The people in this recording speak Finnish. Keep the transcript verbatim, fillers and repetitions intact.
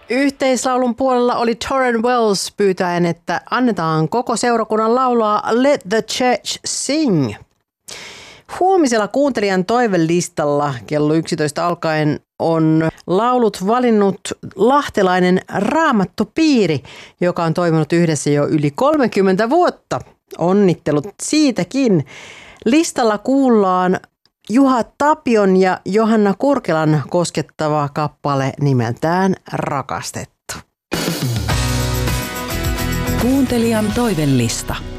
Yhteislaulun puolella oli Torren Wells pyytäen, että annetaan koko seurakunnan laulaa Let the Church Sing. Huomisella kuuntelijan toivelistalla kello yksitoista alkaen on laulut valinnut lahtelainen Raamattupiiri, joka on toiminut yhdessä jo yli kolmekymmentä vuotta. Onnittelut siitäkin. Listalla kuullaan Juha Tapion ja Johanna Kurkelan koskettava kappale nimeltään Rakastettu. Kuuntelijan toivelista.